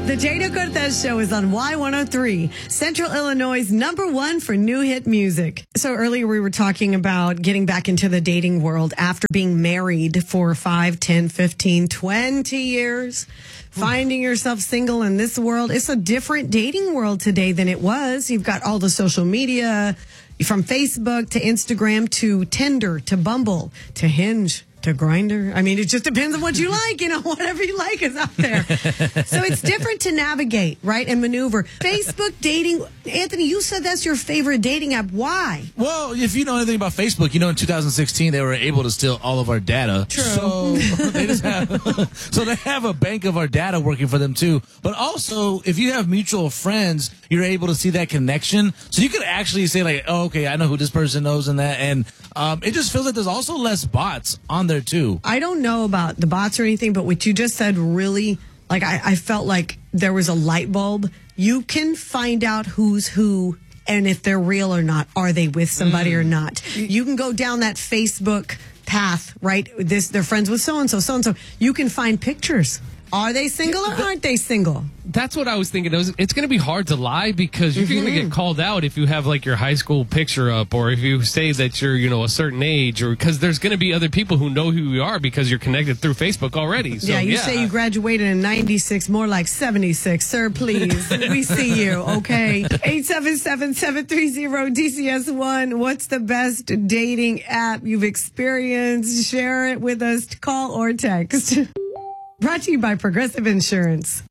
The Jada Cortez Show is on Y103, Central Illinois' #1 for new hit music. So earlier we were talking about getting back into the dating world after being married for 5, 10, 15, 20 years. Finding yourself single in this world. It's a different dating world today than it was. You've got all the social media, from Facebook to Instagram to Tinder to Bumble to Hinge to Grindr. I mean, it just depends on what you like. Whatever you like is out there. So it's different to navigate, right, and maneuver. Facebook dating, Anthony, you said that's your favorite dating app. Why? Well, if you know anything about Facebook, in 2016 they were able to steal all of our data. True. So they have a bank of our data working for them too. But also, if you have mutual friends, you're able to see that connection. So you could actually say like, oh, okay, I know who this person knows and that. And it just feels like there's also less bots on there too. I don't know about the bots or anything, but what you just said really, like, I felt like there was a light bulb. You can find out who's who and if they're real or not. Are they with somebody or not? You can go down that Facebook path, right? They're friends with so-and-so, so-and-so. You can find pictures. Are they single or aren't they single? That's what I was thinking. It's going to be hard to lie because you're going to get called out if you have like your high school picture up, or if you say that you're, a certain age, or because there's going to be other people who know who you are because you're connected through Facebook already. So, you say you graduated in 96, more like 76. Sir, please. We see you, okay? 877-730-DCS1. What's the best dating app you've experienced? Share it with us. Call or text. Brought to you by Progressive Insurance.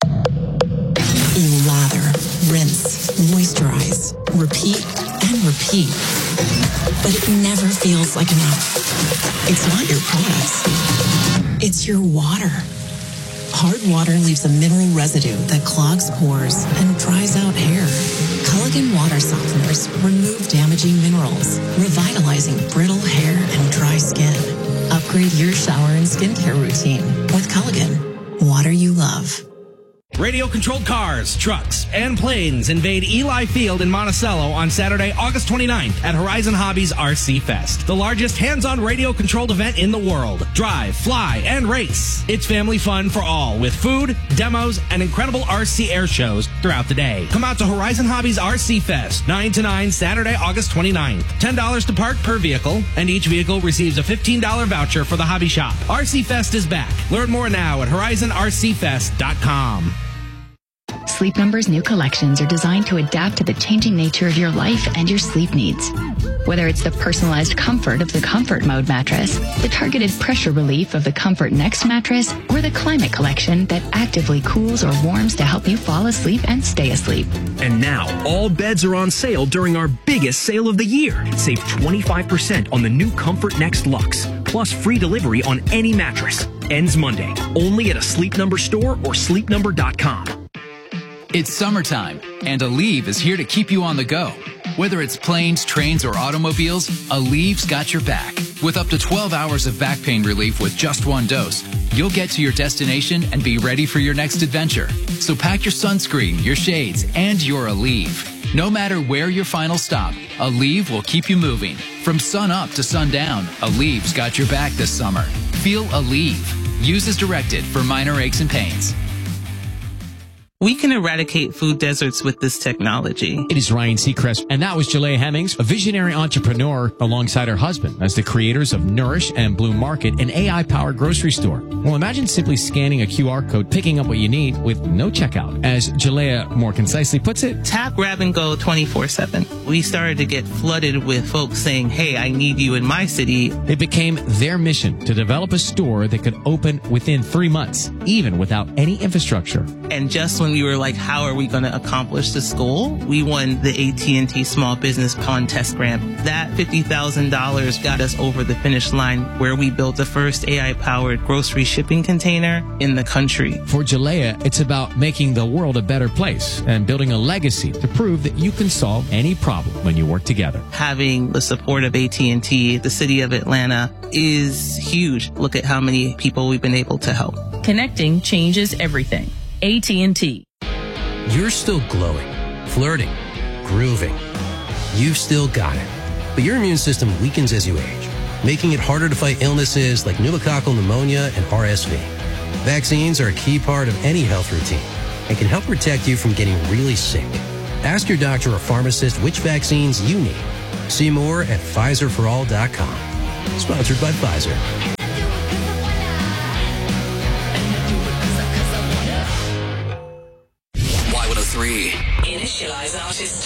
You lather, rinse, moisturize, repeat, and repeat. But it never feels like enough. It's not your products. It's your water. Hard water leaves a mineral residue that clogs pores and dries out hair. Culligan water softeners remove damaging minerals, revitalizing brittle hair and dry skin. Upgrade your shower and skincare routine with Culligan. Water you love. Radio-controlled cars, trucks, and planes invade Eli Field in Monticello on Saturday, August 29th at Horizon Hobbies RC Fest, the largest hands-on radio-controlled event in the world. Drive, fly, and race. It's family fun for all with food, demos, and incredible RC air shows throughout the day. Come out to Horizon Hobbies RC Fest, 9 to 9, Saturday, August 29th. $10 to park per vehicle, and each vehicle receives a $15 voucher for the hobby shop. RC Fest is back. Learn more now at horizonrcfest.com. Sleep Number's new collections are designed to adapt to the changing nature of your life and your sleep needs. Whether it's the personalized comfort of the Comfort Mode mattress, the targeted pressure relief of the Comfort Next mattress, or the Climate Collection that actively cools or warms to help you fall asleep and stay asleep. And now, all beds are on sale during our biggest sale of the year. Save 25% on the new Comfort Next Luxe, plus free delivery on any mattress. Ends Monday, only at a Sleep Number store or sleepnumber.com. It's summertime, and Aleve is here to keep you on the go. Whether it's planes, trains, or automobiles, Aleve's got your back. With up to 12 hours of back pain relief with just one dose, you'll get to your destination and be ready for your next adventure. So pack your sunscreen, your shades, and your Aleve. No matter where your final stop, Aleve will keep you moving. From sun up to sundown, Aleve's got your back this summer. Feel Aleve. Use as directed for minor aches and pains. We can eradicate food deserts with this technology. It is Ryan Seacrest, and that was Jalea Hemmings, a visionary entrepreneur alongside her husband as the creators of Nourish and Bloom Market, an AI-powered grocery store. Well, imagine simply scanning a QR code, picking up what you need with no checkout. As Jalea more concisely puts it, tap, grab, and go 24/7. We started to get flooded with folks saying, hey, I need you in my city. It became their mission to develop a store that could open within 3 months, even without any infrastructure. And just when we were like, how are we going to accomplish this goal? We won the AT&T Small Business Contest Grant. That $50,000 got us over the finish line, where we built the first AI-powered grocery shipping container in the country. For Jalea, it's about making the world a better place and building a legacy to prove that you can solve any problem when you work together. Having the support of AT&T, the city of Atlanta, is huge. Look at how many people we've been able to help. Connecting changes everything. AT&T. You're still glowing, flirting, grooving. You've still got it. But your immune system weakens as you age, making it harder to fight illnesses like pneumococcal pneumonia and RSV. Vaccines are a key part of any health routine. and can help protect you from getting really sick. Ask your doctor or pharmacist which vaccines you need. See more at PfizerForAll.com. Sponsored by Pfizer. Y103. Initialize artist